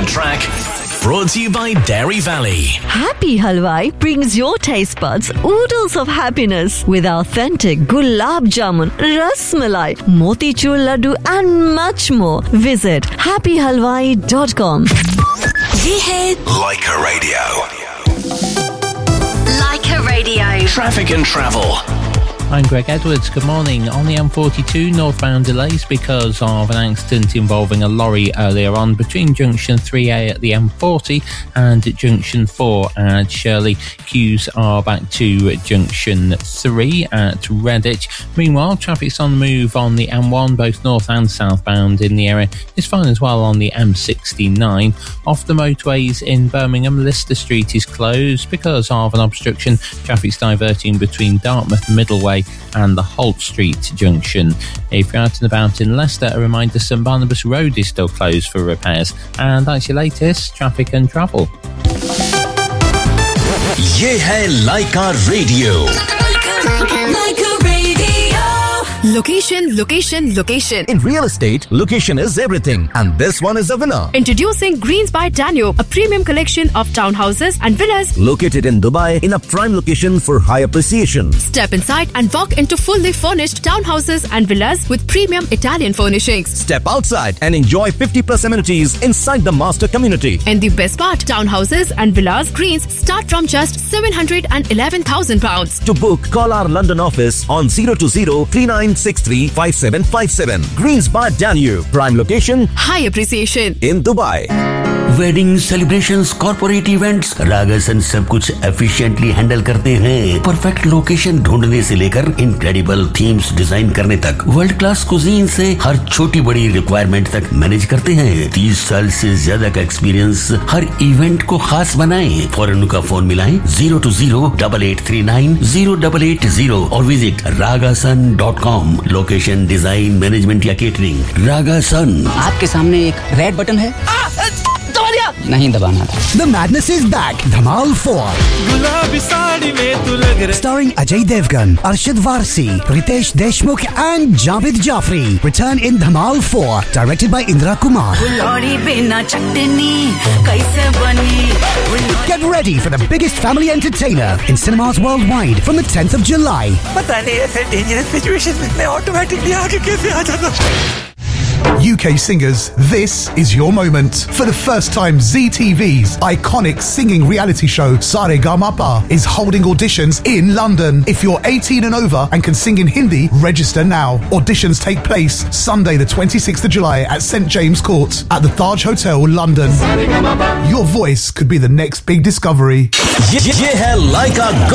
The Track, brought to you by Dairy Valley. Happy Halwai brings your taste buds oodles of happiness with authentic gulab jamun, ras malai, motichur laddu and much more. Visit happyhalwai.com. ये है Leica Radio. Leica Radio. Traffic and travel. I'm Greg Edwards. Good morning. On the M42, northbound delays because of an accident involving a lorry earlier on between Junction 3A at the M40 and Junction 4 at Shirley. Queues are back to Junction 3 at Redditch. Meanwhile, traffic's on the move on the M1, both north and southbound in the area. It's fine as well on the M69. Off the motorways in Birmingham, Lister Street is closed because of an obstruction. Traffic's diverting between Dartmouth Middleway and the Holt Street junction. If you're out and about in Leicester, a reminder St Barnabas Road is still closed for repairs. And that's your latest traffic and travel. ये है Leica Radio. Leica Radio. Location, location, location. In real estate, location is everything. And this one is a winner. Introducing Greens by Danube, a premium collection of townhouses and villas Located in Dubai in a prime location for high appreciation. Step inside and walk into fully furnished townhouses and villas with premium Italian furnishings. Step outside and enjoy 50+ amenities inside the master community. And the best part, townhouses and villas Greens start from just £711,000. To book, call our London office on 020-3963-5757. Greens by Danube. Prime location High appreciation in Dubai. Wedding celebrations, corporate events, रागासन सब कुछ efficiently handle करते हैं। Perfect location ढूंढने से लेकर incredible themes design करने तक, world class cuisine से हर छोटी बड़ी रिक्वायरमेंट तक मैनेज करते हैं। 30 साल से ज्यादा का एक्सपीरियंस हर इवेंट को खास बनाए। फौरन उनका फोन मिलाएं 020-8839-0880 और visit ragasan.com। Location, design, management या केटरिंग, रागासन। आपके सामने एक रेड बटन है, नहीं दबाना था। The madness is back. Dhamal 4. Starring Ajay Devgan, Arshad Varsi, Ritesh Deshmukh and Javed Jafri. Return in Dhamal 4. Directed by Indra Kumar. Get ready for the biggest family entertainer in cinemas worldwide from the 10th of July. UK singers, this is your moment. For the first time, ZTV's iconic singing reality show Sare Gama Pa is holding auditions in London. If you're 18 and over and can sing in Hindi, register now. Auditions take place Sunday the 26th of July at St James Court at the Taj Hotel, London. Your voice could be the next big discovery. ये है Leica